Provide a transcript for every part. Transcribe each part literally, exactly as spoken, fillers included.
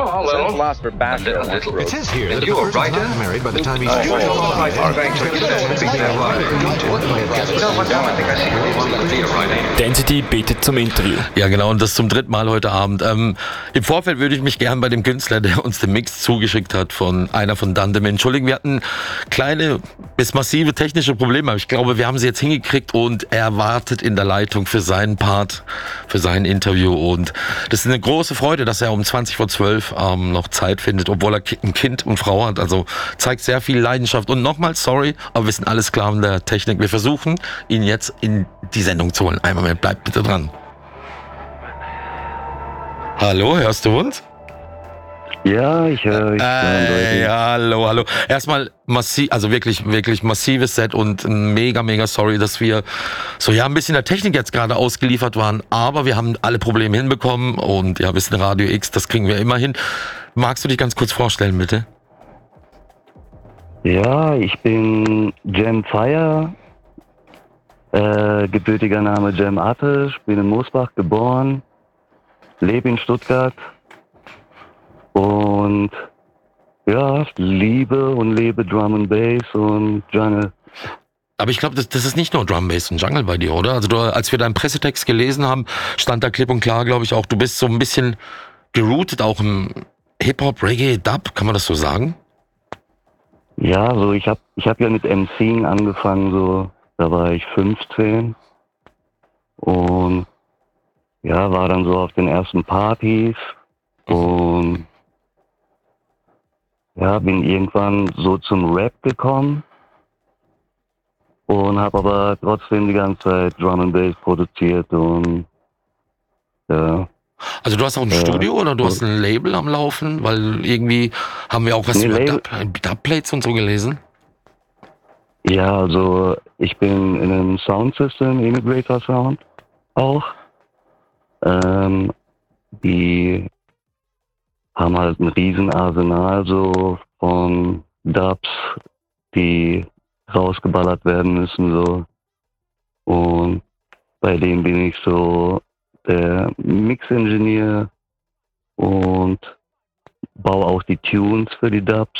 Oh, Since well, lost her bachelor. a little It says here And that you the were person's right, not married by the time he's Oh, fifty. well, well, I are going to accept being their wife. No, but no, I think I see you want to be a writer. Density bittet zum Interview. Ja, genau, und das zum dritten Mal heute Abend. Ähm, Im Vorfeld würde ich mich gern bei dem Künstler, der uns den Mix zugeschickt hat, von einer von Dandem entschuldigen. Wir hatten kleine bis massive technische Probleme, aber ich glaube, wir haben sie jetzt hingekriegt und er wartet in der Leitung für seinen Part, für sein Interview. Und das ist eine große Freude, dass er um zwanzig vor zwölf ähm, noch Zeit findet, obwohl er ein Kind und Frau hat. Also zeigt sehr viel Leidenschaft. Und nochmal, sorry, aber wir sind alle Sklaven der Technik. Wir versuchen, ihn jetzt in die Sendung zu holen. Einmal mehr, bleibt bitte dran. Hallo, hörst du uns? Ja, ich höre dich. Äh, ja, hallo, hallo. Erstmal massiv, also wirklich, wirklich massives Set und mega, mega sorry, dass wir so ja ein bisschen der Technik jetzt gerade ausgeliefert waren, aber wir haben alle Probleme hinbekommen und ja, wir sind Radio X, das kriegen wir immer hin. Magst du dich ganz kurz vorstellen, bitte? Ja, ich bin Jem Fire, äh, gebürtiger Name Jem Attisch, bin in Moosbach geboren, lebe in Stuttgart. Und ja, liebe und lebe Drum and Bass und Jungle. Aber ich glaube, das, das ist nicht nur Drum, Bass und Jungle bei dir, oder? Also du, als wir deinen Pressetext gelesen haben, stand da klipp und klar, glaube ich, auch, du bist so ein bisschen gerootet, auch im Hip-Hop, Reggae, Dub, kann man das so sagen? Ja, so ich habe ich hab ja mit MCing angefangen, so da war ich fünfzehn und ja, war dann so auf den ersten Partys und ja, bin irgendwann so zum Rap gekommen und habe aber trotzdem die ganze Zeit Drum and Bass produziert und ja. Also du hast auch ein Ja. Studio oder du hast ein Label am Laufen? Weil irgendwie haben wir auch was Nee, über Label- Dub, Dubplates und so gelesen. Ja, also ich bin in einem Soundsystem, Immigrator Sound auch. Ähm, die haben halt ein riesen Arsenal so von Dubs, die rausgeballert werden müssen so. Und bei denen bin ich so der Mix-Ingenieur und baue auch die Tunes für die Dubs.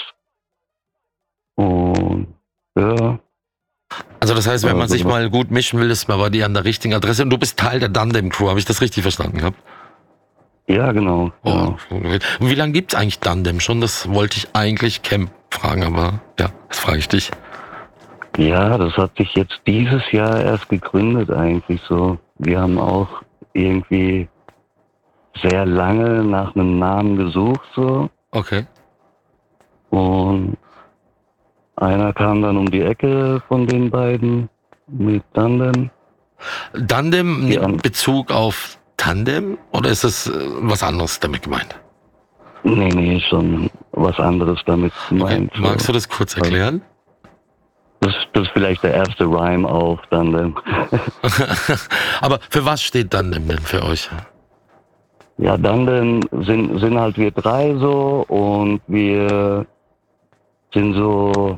Und ja. Also das heißt, wenn man Also, sich mal gut mischen will, ist man bei dir an der richtigen Adresse. Und du bist Teil der Dandem Crew, habe ich das richtig verstanden gehabt? Ja, genau. genau. Oh, und wie lange gibt's eigentlich Dandem schon? Das wollte ich eigentlich Camp fragen, aber ja, das frage ich dich. Ja, das hat sich jetzt dieses Jahr erst gegründet eigentlich so. Wir haben auch irgendwie sehr lange nach einem Namen gesucht so Okay. und einer kam dann um die Ecke von den beiden mit Tandem. Dandem Ja. nimmt Bezug auf Tandem oder ist das äh, was anderes damit gemeint? Nee, nee, schon was anderes damit Okay. gemeint. so. Magst du das kurz erklären? Das, das ist vielleicht der erste Rhyme auf Tandem. Aber für was steht Dandem denn für euch? Ja, dann sind, sind halt wir drei so und wir sind so,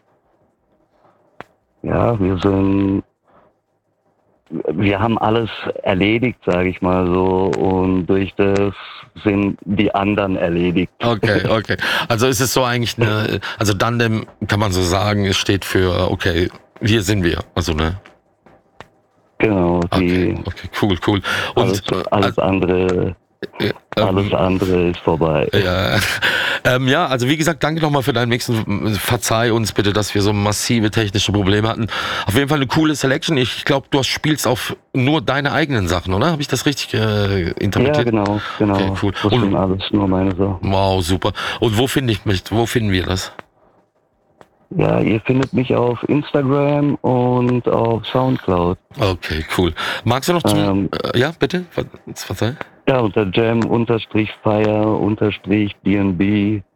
ja, wir sind, wir haben alles erledigt, sage ich mal so, und durch das sind die anderen erledigt. Okay, okay. Also ist es so eigentlich eine, also Dandem kann man so sagen, es steht für, okay, hier sind wir. Also ne? Genau, Okay, die, okay, cool, cool. Und alles, äh, alles andere, äh, alles ähm, andere ist vorbei. Ja, ähm, ja, also wie gesagt, danke nochmal für deinen Mix und verzeih uns bitte, dass wir so massive technische Probleme hatten. Auf jeden Fall eine coole Selection. Ich glaube, du spielst auf nur deine eigenen Sachen, oder? Habe ich das richtig äh, Ja, interpretiert? genau, genau. Okay, cool. Das Und- sind alles nur meine Sachen. Wow, super. Und wo finde ich mich, wo finden wir das? Ja, ihr findet mich auf Instagram und auf Soundcloud. Okay, cool. Magst du noch zum, Ähm, äh, ja, bitte? Ver- Verzeih. Ja, unter Jam unterstrich Fire unterstrich D N B